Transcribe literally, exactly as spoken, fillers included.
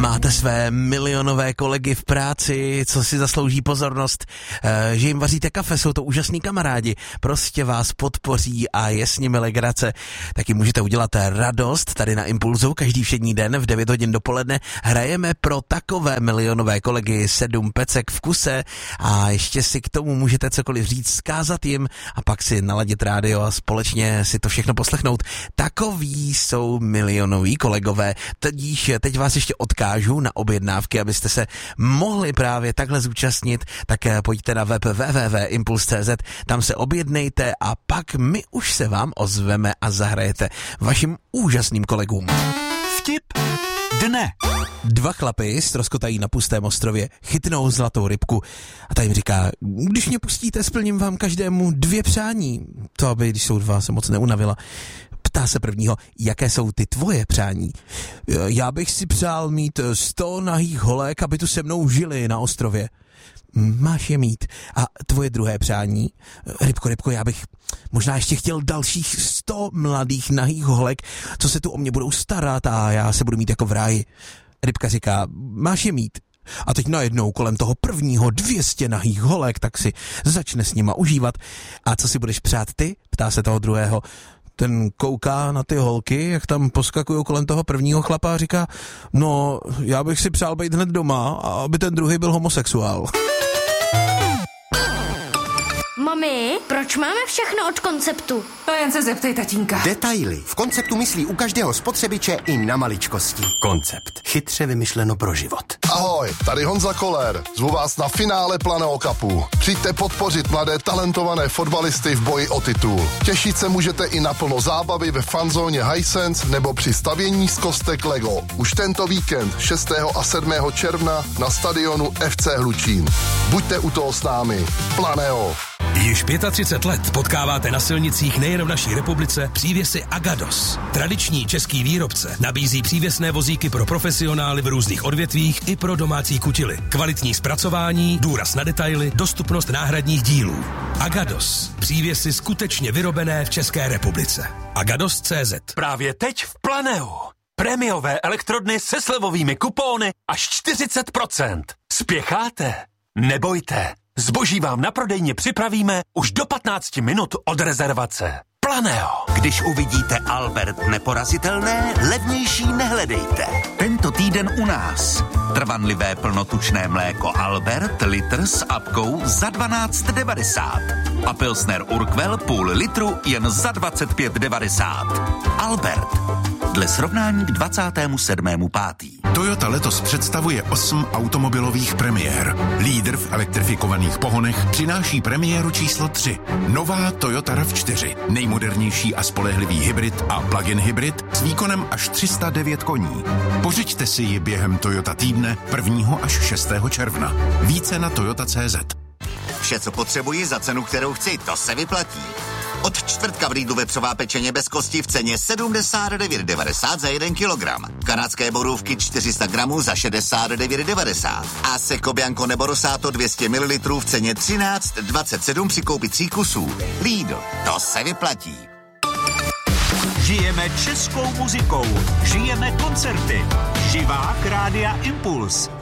Máte své milionové kolegy v práci, co si zaslouží pozornost, že jim vaříte kafe, jsou to úžasní kamarádi, prostě vás podpoří a je s nimi legrace. Taky můžete udělat radost tady na Impulzu. Každý všední den v devět hodin dopoledne hrajeme pro takové milionové kolegy sedm pecek v kuse a ještě si k tomu můžete cokoliv říct, zkázat jim a pak si naladit rádio a společně si to všechno poslechnout. Takoví jsou milionoví kolegové. Tudíž teď vás ještě odkážu na objednávky, abyste se mohli právě takhle zúčastnit, tak pojďte na web w w w tečka impuls tečka c z, tam se objednejte a pak my už se vám ozveme a zahrajete vašim úžasným kolegům. Vtip dne. Dva chlapy ztroskotají na pustém ostrově, chytnou zlatou rybku a ta jim říká, když mě pustíte, splním vám každému dvě přání. To aby, když jsou dva, se moc neunavila. Ptá se prvního, jaké jsou ty tvoje přání? Já bych si přál mít sto nahých holek, aby tu se mnou žili na ostrově. Máš je mít. A tvoje druhé přání? Rybko, rybko, já bych možná ještě chtěl dalších sto mladých nahých holek, co se tu o mě budou starat a já se budu mít jako v ráji. Rybka říká, máš je mít. A teď najednou kolem toho prvního dvě stě nahých holek, tak si začne s nima užívat. A co si budeš přát ty? Ptá se toho druhého. Ten kouká na ty holky, jak tam poskakují kolem toho prvního chlapa a říká, no, já bych si přál být hned doma, aby ten druhý byl homosexuál. Mami, proč máme všechno od Konceptu? To jen se zeptej tatínka. Detaily. V Konceptu myslí u každého spotřebiče i na maličkosti. Koncept. Chytře vymyšleno pro život. Ahoj, tady Honza Koller. Zvu vás na finále Planeo Cupu. Přijďte podpořit mladé talentované fotbalisty v boji o titul. Těšit se můžete i na plno zábavy ve fanzóně Hisense nebo při stavění z kostek Lego. Už tento víkend šestého a sedmého června na stadionu F C Hlučín. Buďte u toho s námi. Planeo. Již třicet pět let potkáváte na silnicích nejen v naší republice přívěsy Agados. Tradiční český výrobce nabízí přívěsné vozíky pro profesionály v různých odvětvích i pro domácí kutily. Kvalitní zpracování, důraz na detaily, dostupnost náhradních dílů. Agados. Přívěsy skutečně vyrobené v České republice. Agados tečka cé zet. Právě teď v Planeu. Prémiové elektrodny se slevovými kupóny až čtyřicet procent. Spěcháte? Nebojte. Zboží vám na prodejně připravíme už do patnáct minut od rezervace. Planeo. Když uvidíte Albert neporazitelné, levnější nehledejte. Tento týden u nás. Trvanlivé plnotučné mléko Albert, litr s apkou za dvanáct devadesát. A Pilsner Urquell půl litru jen za dvacet pět devadesát. Albert. Dle srovnání k dvacátému sedmému pátý Toyota letos představuje osm automobilových premiér. Lídr v elektrifikovaných pohonech přináší premiéru číslo tři. Nová Toyota RAV čtyři. Nejmodernější a spolehlivý hybrid a plug-in hybrid s výkonem až tři sta devět koní. Pořiďte si ji během Toyota týdne prvního až šestého června. Více na toyota tečka cé zet. Vše, co potřebuji za cenu, kterou chci, to se vyplatí. Od čtvrtka v Lidlu vepřová pečeně bez kosti v ceně sedmdesát devět devadesát za jeden kilogram. Kanadské borůvky čtyři sta gramů za šedesát devět devadesát. A Seco Bianco nebo Rosato dvě stě mililitrů v ceně třináct dvacet sedm při koupi tří kusů. Lidl, to se vyplatí. Žijeme českou muzikou, žijeme koncerty. Živák Rádia Impuls.